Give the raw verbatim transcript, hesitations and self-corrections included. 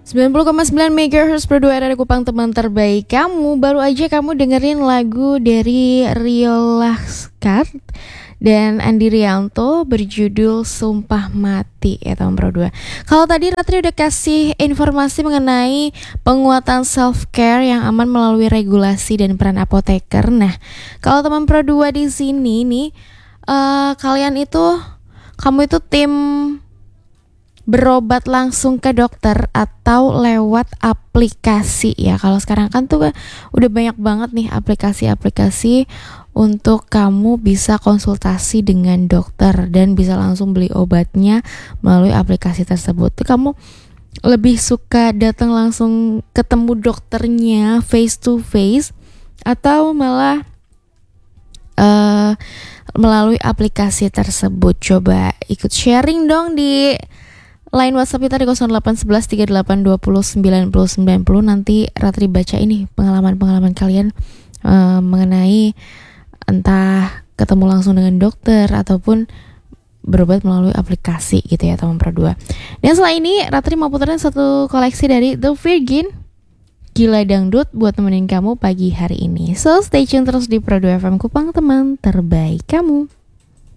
sembilan puluh koma sembilan megahertz Pro dua R R Kupang, teman terbaik kamu. Baru aja kamu dengerin lagu dari Rio Laskar dan Andi Rianto berjudul Sumpah Mati ya teman Pro dua. Kalau tadi Ratri udah kasih informasi mengenai penguatan self care yang aman melalui regulasi dan peran apoteker. Nah, kalau teman Pro dua di sini nih, uh, kalian itu kamu itu tim berobat langsung ke dokter atau lewat aplikasi ya. Kalau sekarang kan tuh udah banyak banget nih aplikasi-aplikasi untuk kamu bisa konsultasi dengan dokter dan bisa langsung beli obatnya melalui aplikasi tersebut. Tuh kamu lebih suka datang langsung ketemu dokternya face to face atau malah uh, melalui aplikasi tersebut? Coba ikut sharing dong di line WhatsApp kita di nol delapan satu satu tiga delapan dua nol sembilan nol sembilan nol. Nanti Ratri baca ini pengalaman-pengalaman kalian uh, mengenai entah ketemu langsung dengan dokter ataupun berobat melalui aplikasi gitu ya teman Pro dua. Dan setelah ini Ratri mau puterin satu koleksi dari The Virgin, Gila Dangdut, buat temenin kamu pagi hari ini. So stay tune terus di Pro dua F M Kupang, teman terbaik kamu.